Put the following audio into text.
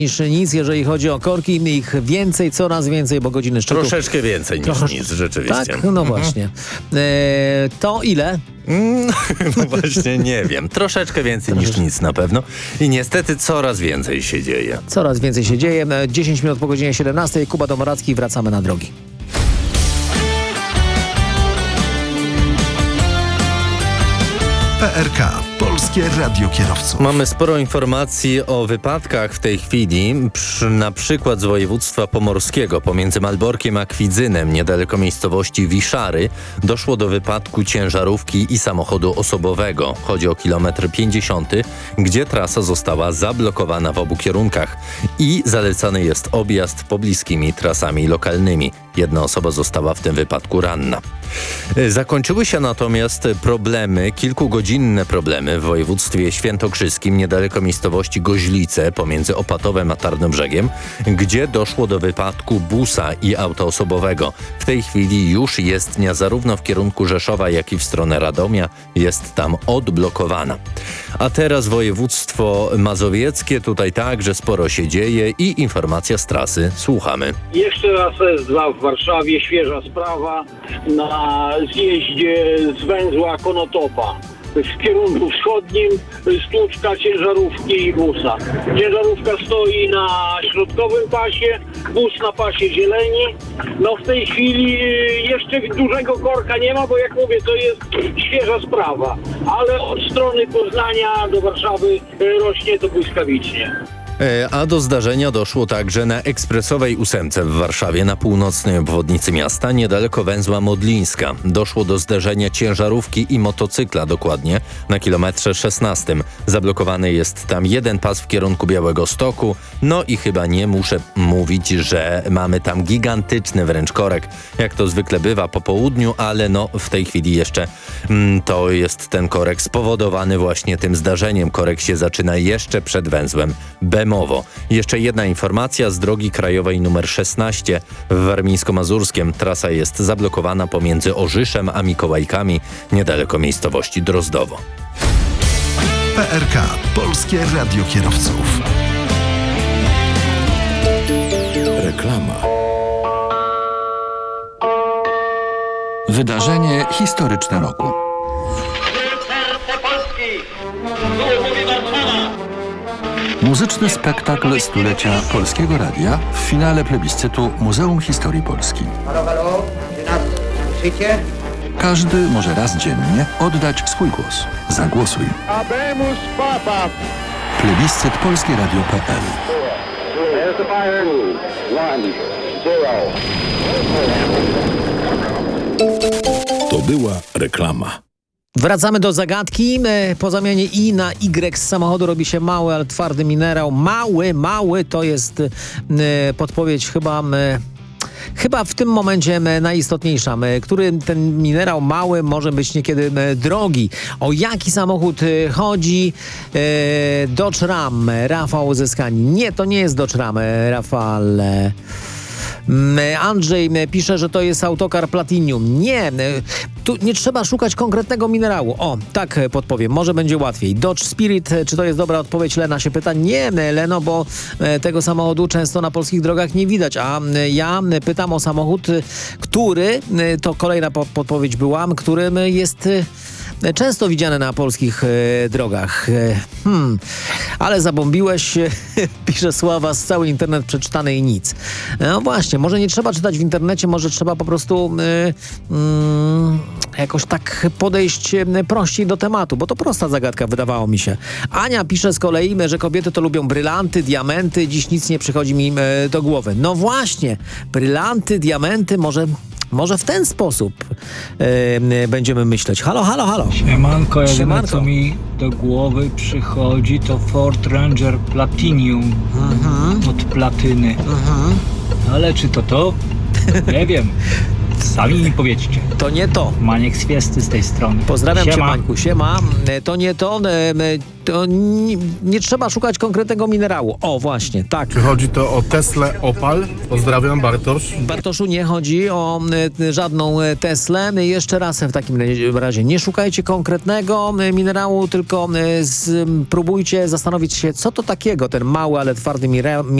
niż nic, jeżeli chodzi o korki. Ich więcej, coraz więcej, bo godziny szczytu... Troszeczkę więcej niż nic, rzeczywiście. Tak, no właśnie. To ile? No właśnie, nie wiem. Troszeczkę więcej niż nic na pewno. I niestety coraz więcej się dzieje. Coraz więcej się dzieje. 10 minut po godzinie 17. Kuba Domoracki, wracamy na drogi. PRK, Polskie Radio Kierowców. Mamy sporo informacji o wypadkach w tej chwili, na przykład z województwa pomorskiego. Pomiędzy Malborkiem a Kwidzynem, niedaleko miejscowości Wiszary, doszło do wypadku ciężarówki i samochodu osobowego. Chodzi o kilometr 50, gdzie trasa została zablokowana w obu kierunkach i zalecany jest objazd pobliskimi trasami lokalnymi. Jedna osoba została w tym wypadku ranna. Zakończyły się natomiast kilkugodzinne problemy w województwie świętokrzyskim, niedaleko miejscowości Goźlice, pomiędzy Opatowem a Tarnobrzegiem, gdzie doszło do wypadku busa i auta osobowego. W tej chwili już jezdnia zarówno w kierunku Rzeszowa, jak i w stronę Radomia jest tam odblokowana. A teraz województwo mazowieckie, tutaj także sporo się dzieje i informacja z trasy. Słuchamy. Jeszcze raz S2 w Warszawie, świeża sprawa, na zjeździe z węzła Konotopa. W kierunku wschodnim stłuczka ciężarówki i busa. Ciężarówka stoi na środkowym pasie, bus na pasie zieleni. No w tej chwili jeszcze dużego korka nie ma, bo jak mówię, to jest świeża sprawa. Ale od strony Poznania do Warszawy rośnie to błyskawicznie. A do zdarzenia doszło także na ekspresowej 8 w Warszawie, na północnej obwodnicy miasta, niedaleko węzła Modlińska. Doszło do zderzenia ciężarówki i motocykla, dokładnie na kilometrze 16. Zablokowany jest tam jeden pas w kierunku Białegostoku. No i chyba nie muszę mówić, że mamy tam gigantyczny wręcz korek, jak to zwykle bywa po południu, ale no w tej chwili jeszcze to jest ten korek spowodowany właśnie tym zdarzeniem. Korek się zaczyna jeszcze przed węzłem Bemowo. Jeszcze jedna informacja z drogi krajowej nr 16 w Warmińsko-Mazurskiem. Trasa jest zablokowana pomiędzy Orzyszem a Mikołajkami, niedaleko miejscowości Drozdowo. PRK, Polskie Radio Kierowców. Reklama. Wydarzenie historyczne roku. Muzyczny spektakl stulecia Polskiego Radia w finale plebiscytu Muzeum Historii Polski. Halo, halo, czy nas słyszycie? Każdy może raz dziennie oddać swój głos. Zagłosuj. Abemus Papa! Plebiscyt polskieradio.pl. To była reklama. Wracamy do zagadki. Po zamianie I na Y z samochodu robi się mały, ale twardy minerał. Mały to jest podpowiedź chyba w tym momencie najistotniejsza. Który ten minerał mały może być niekiedy drogi? O jaki samochód chodzi? Dodge Ram. Rafał ze Skanii. Nie, to nie jest Dodge Ram, Rafale. Andrzej pisze, że to jest autokar Platinum. Nie, tu nie trzeba szukać konkretnego minerału. O, tak podpowiem, może będzie łatwiej. Dodge Spirit, czy to jest dobra odpowiedź? Lena się pyta. Nie, Leno, bo tego samochodu często na polskich drogach nie widać. A ja pytam o samochód, który, to kolejna podpowiedź była, którym jest często widziane na polskich drogach. Ale zabombiłeś, pisze Sława, z cały internet przeczytany i nic. No właśnie, może nie trzeba czytać w internecie, może trzeba po prostu jakoś tak podejść prościej do tematu, bo to prosta zagadka, wydawało mi się. Ania pisze z kolei, że kobiety to lubią brylanty, diamenty, dziś nic nie przychodzi mi do głowy. No właśnie, brylanty, diamenty, może w ten sposób będziemy myśleć. Halo, halo, halo. Siemanko, jedyne co mi do głowy przychodzi to Ford Ranger Platinum od platyny. Ale czy to? Nie wiem. Sami mi powiedzcie. To nie to. Maniek Swiesty z tej strony. Pozdrawiam cię, Siema. Mańku. Siema. To nie to. To nie trzeba szukać konkretnego minerału. O, właśnie, tak. Czy chodzi to o Teslę Opal? Pozdrawiam, Bartosz. Bartoszu, nie chodzi o żadną Teslę. Jeszcze raz w takim razie nie szukajcie konkretnego minerału, tylko próbujcie zastanowić się, co to takiego ten mały, ale twardy